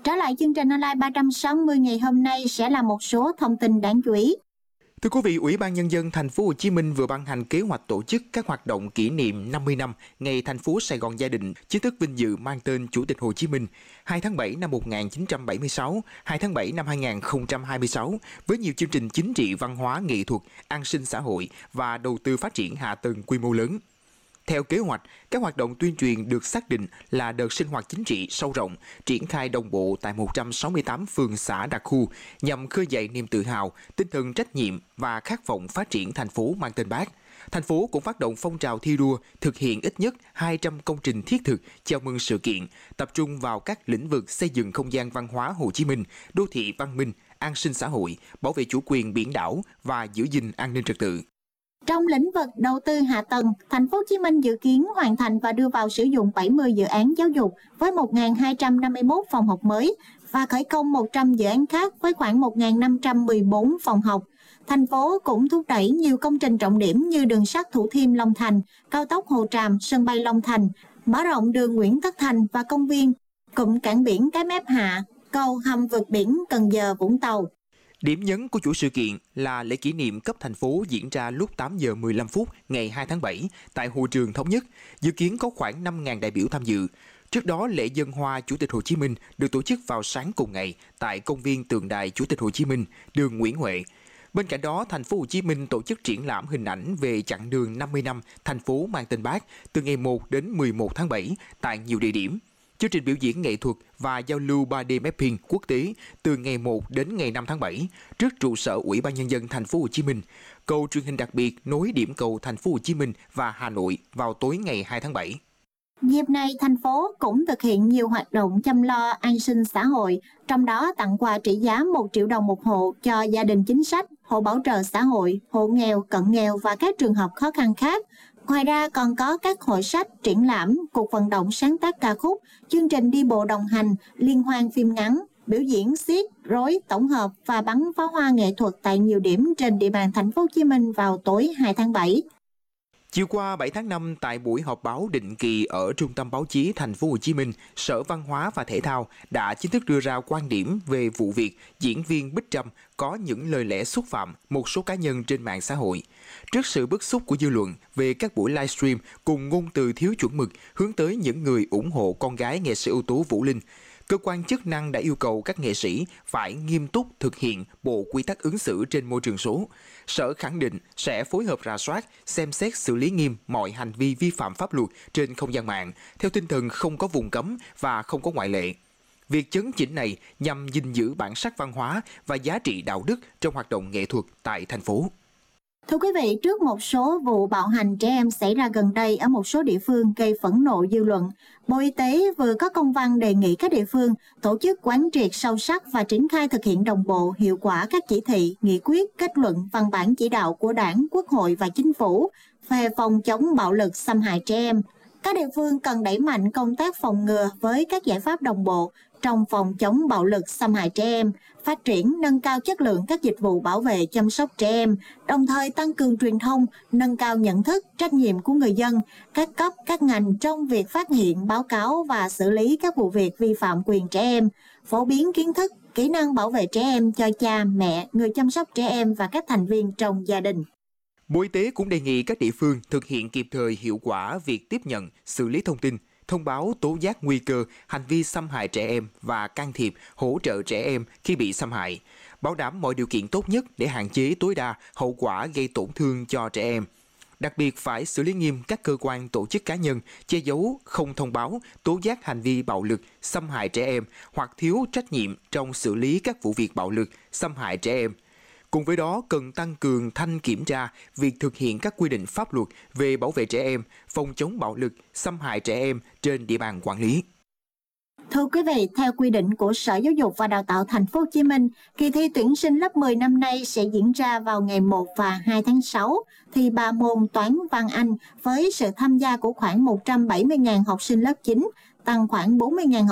Trở lại chương trình online 360 ngày hôm nay sẽ là một số thông tin đáng chú ý. Thưa quý vị, Ủy ban Nhân dân Thành phố Hồ Chí Minh vừa ban hành kế hoạch tổ chức các hoạt động kỷ niệm 50 năm ngày thành phố Sài Gòn Gia Định chính thức vinh dự mang tên Chủ tịch Hồ Chí Minh 2 tháng 7 năm 1976, 2 tháng 7 năm 2026 với nhiều chương trình chính trị, văn hóa, nghệ thuật, an sinh xã hội và đầu tư phát triển hạ tầng quy mô lớn. Theo kế hoạch, các hoạt động tuyên truyền được xác định là đợt sinh hoạt chính trị sâu rộng, triển khai đồng bộ tại 168 phường xã đặc khu nhằm khơi dậy niềm tự hào, tinh thần trách nhiệm và khát vọng phát triển thành phố mang tên Bác. Thành phố cũng phát động phong trào thi đua thực hiện ít nhất 200 công trình thiết thực chào mừng sự kiện, tập trung vào các lĩnh vực xây dựng không gian văn hóa Hồ Chí Minh, đô thị văn minh, an sinh xã hội, bảo vệ chủ quyền biển đảo và giữ gìn an ninh trật tự. Trong lĩnh vực đầu tư hạ tầng, Thành phố Hồ Chí Minh dự kiến hoàn thành và đưa vào sử dụng 70 dự án giáo dục với 1.251 phòng học mới và khởi công 100 dự án khác với khoảng 1.514 phòng học. Thành phố cũng thúc đẩy nhiều công trình trọng điểm như đường sắt Thủ Thiêm - Long Thành, cao tốc Hồ Tràm - sân bay Long Thành, mở rộng đường Nguyễn Tất Thành và công viên, cụm cảng biển Cái Mép Hạ, cầu hầm vượt biển Cần Giờ - Vũng Tàu. Điểm nhấn của chuỗi sự kiện là lễ kỷ niệm cấp thành phố diễn ra lúc 8 giờ 15 phút ngày 2 tháng 7 tại Hội trường Thống Nhất, dự kiến có khoảng 5.000 đại biểu tham dự. Trước đó, lễ dâng hoa Chủ tịch Hồ Chí Minh được tổ chức vào sáng cùng ngày tại công viên tượng đài Chủ tịch Hồ Chí Minh, đường Nguyễn Huệ. Bên cạnh đó, Thành phố Hồ Chí Minh tổ chức triển lãm hình ảnh về chặng đường 50 năm thành phố mang tên Bác từ ngày 1 đến 11 tháng 7 tại nhiều địa điểm. Chương trình biểu diễn nghệ thuật và giao lưu 3D mapping quốc tế từ ngày 1 đến ngày 5 tháng 7 trước trụ sở Ủy ban Nhân dân Thành phố Hồ Chí Minh. Cầu truyền hình đặc biệt nối điểm cầu Thành phố Hồ Chí Minh và Hà Nội vào tối ngày 2 tháng 7. Dịp này, thành phố cũng thực hiện nhiều hoạt động chăm lo an sinh xã hội, trong đó tặng quà trị giá 1 triệu đồng một hộ cho gia đình chính sách, hộ bảo trợ xã hội, hộ nghèo, cận nghèo và các trường hợp khó khăn khác. Ngoài ra còn có các hội sách, triển lãm, cuộc vận động sáng tác ca khúc, chương trình đi bộ đồng hành, liên hoan phim ngắn, biểu diễn xiếc, rối, tổng hợp và bắn pháo hoa nghệ thuật tại nhiều điểm trên địa bàn Thành phố Hồ Chí Minh vào tối 2 tháng 7. Chiều qua 7 tháng 5 tại buổi họp báo định kỳ ở Trung tâm Báo chí Thành phố Hồ Chí Minh, Sở Văn hóa và Thể thao đã chính thức đưa ra quan điểm về vụ việc diễn viên Bích Trâm có những lời lẽ xúc phạm một số cá nhân trên mạng xã hội. Trước sự bức xúc của dư luận về các buổi livestream cùng ngôn từ thiếu chuẩn mực hướng tới những người ủng hộ con gái nghệ sĩ ưu tú Vũ Linh, cơ quan chức năng đã yêu cầu các nghệ sĩ phải nghiêm túc thực hiện bộ quy tắc ứng xử trên môi trường số. Sở khẳng định sẽ phối hợp rà soát, xem xét xử lý nghiêm mọi hành vi vi phạm pháp luật trên không gian mạng, theo tinh thần không có vùng cấm và không có ngoại lệ. Việc chấn chỉnh này nhằm gìn giữ bản sắc văn hóa và giá trị đạo đức trong hoạt động nghệ thuật tại thành phố. Thưa quý vị, trước một số vụ bạo hành trẻ em xảy ra gần đây ở một số địa phương gây phẫn nộ dư luận, Bộ Y tế vừa có công văn đề nghị các địa phương tổ chức quán triệt sâu sắc và triển khai thực hiện đồng bộ hiệu quả các chỉ thị, nghị quyết, kết luận, văn bản chỉ đạo của Đảng, Quốc hội và Chính phủ về phòng chống bạo lực xâm hại trẻ em. Các địa phương cần đẩy mạnh công tác phòng ngừa với các giải pháp đồng bộ trong phòng chống bạo lực xâm hại trẻ em, phát triển nâng cao chất lượng các dịch vụ bảo vệ chăm sóc trẻ em, đồng thời tăng cường truyền thông, nâng cao nhận thức, trách nhiệm của người dân, các cấp, các ngành trong việc phát hiện, báo cáo và xử lý các vụ việc vi phạm quyền trẻ em, phổ biến kiến thức, kỹ năng bảo vệ trẻ em cho cha, mẹ, người chăm sóc trẻ em và các thành viên trong gia đình. Bộ Y tế cũng đề nghị các địa phương thực hiện kịp thời hiệu quả việc tiếp nhận, xử lý thông tin, thông báo tố giác nguy cơ hành vi xâm hại trẻ em và can thiệp, hỗ trợ trẻ em khi bị xâm hại, bảo đảm mọi điều kiện tốt nhất để hạn chế tối đa hậu quả gây tổn thương cho trẻ em. Đặc biệt phải xử lý nghiêm các cơ quan tổ chức cá nhân che giấu, không thông báo, tố giác hành vi bạo lực, xâm hại trẻ em hoặc thiếu trách nhiệm trong xử lý các vụ việc bạo lực, xâm hại trẻ em. Cùng với đó, cần tăng cường thanh kiểm tra việc thực hiện các quy định pháp luật về bảo vệ trẻ em, phòng chống bạo lực, xâm hại trẻ em trên địa bàn quản lý. Thưa quý vị, theo quy định của Sở Giáo dục và Đào tạo Thành phố Hồ Chí Minh, kỳ thi tuyển sinh lớp 10 năm nay sẽ diễn ra vào ngày 1 và 2 tháng 6, thi 3 môn toán, văn, Anh với sự tham gia của khoảng 170.000 học sinh lớp 9, tăng khoảng 40.000 học